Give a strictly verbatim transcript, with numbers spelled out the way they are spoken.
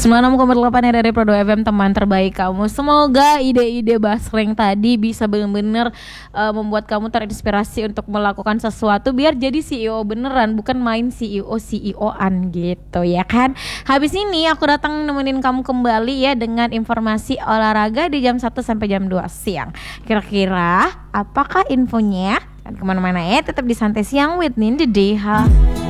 sembilan puluh enam koma delapan R R I Pro dua F M, teman terbaik kamu. Semoga ide-ide basreng tadi bisa benar-benar uh, membuat kamu terinspirasi untuk melakukan sesuatu biar jadi C E O beneran, bukan main C E O C E O-an gitu ya kan. Habis ini aku datang nemenin kamu kembali ya dengan informasi olahraga di jam satu sampai jam dua siang. Kira-kira apakah infonya? Dan kemana-mana ya, tetap di Santai Siang with Nindi D H.